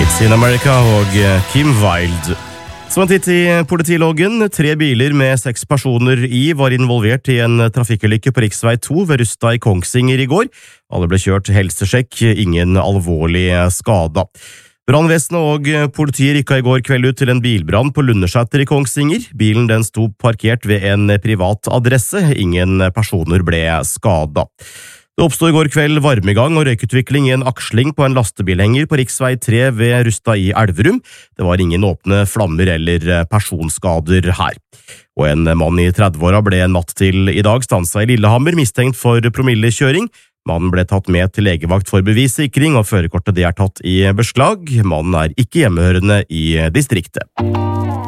It's in America og Kim Wilde. Som en titt i politiloggen, 3 biler med 6 personer i var involvert i en trafikkulykke på riksvei 2 ved Rusta i Kongsvinger i går. Alle ble kjørt til helsesjekk, ingen alvorlig skada. Brannvesenet og politiet rykka i går kveld ut til en bilbrann på Lundersæter i Kongsvinger. Bilen den sto parkert ved en privat adresse, ingen personer ble skada. Det oppstod i går kveld varmegang og røykutvikling i en aksling på en lastebilhenger på riksvei 3 ved Rusta i Elverum. Det var ingen åpne flammer eller personskader her. Og en mann i 30-åra ble natt til i dag stansa i Lillehammer, mistenkt for promillekjøring. Mannen ble tatt med til legevakt for bevissikring, og førerkortet det er tatt i beslag. Mannen er ikke hjemmehørende i distriktet.